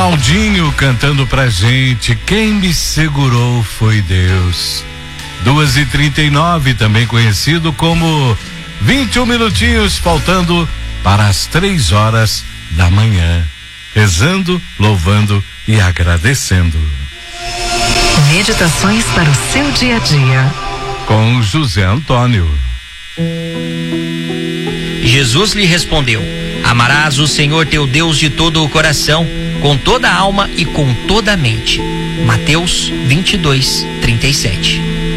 Claudinho cantando pra gente, quem me segurou foi Deus. 2h39, também conhecido como 21 minutinhos faltando para as 3h da manhã. Rezando, louvando e agradecendo. Meditações para o seu dia a dia. Com José Antônio. Jesus lhe respondeu: amarás o Senhor teu Deus de todo o coração, com toda a alma e com toda a mente. Mateus 22:37.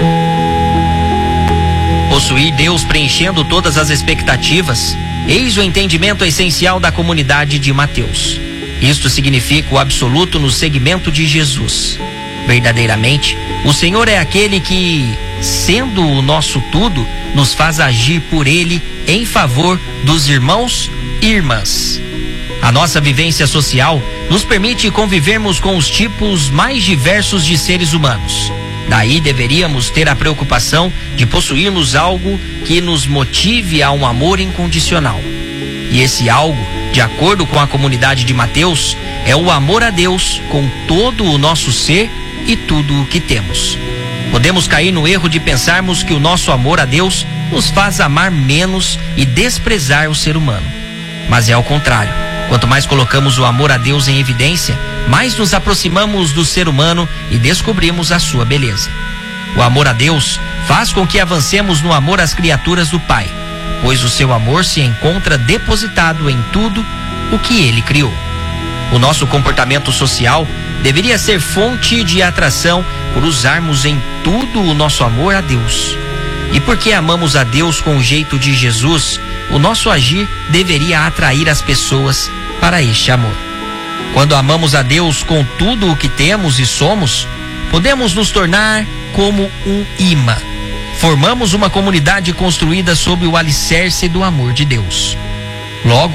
Possuir Deus preenchendo todas as expectativas, eis o entendimento essencial da comunidade de Mateus. Isto significa o absoluto no seguimento de Jesus. Verdadeiramente, o Senhor é aquele que, sendo o nosso tudo, nos faz agir por Ele em favor dos irmãos e irmãs. A nossa vivência social nos permite convivermos com os tipos mais diversos de seres humanos. Daí deveríamos ter a preocupação de possuirmos algo que nos motive a um amor incondicional. E esse algo, de acordo com a comunidade de Mateus, é o amor a Deus com todo o nosso ser e tudo o que temos. Podemos cair no erro de pensarmos que o nosso amor a Deus nos faz amar menos e desprezar o ser humano. Mas é ao contrário. Quanto mais colocamos o amor a Deus em evidência, mais nos aproximamos do ser humano e descobrimos a sua beleza. O amor a Deus faz com que avancemos no amor às criaturas do Pai, pois o seu amor se encontra depositado em tudo o que Ele criou. O nosso comportamento social deveria ser fonte de atração por usarmos em tudo o nosso amor a Deus. E porque amamos a Deus com o jeito de Jesus, o nosso agir deveria atrair as pessoas para este amor. Quando amamos a Deus com tudo o que temos e somos, podemos nos tornar como um imã. Formamos uma comunidade construída sob o alicerce do amor de Deus. Logo,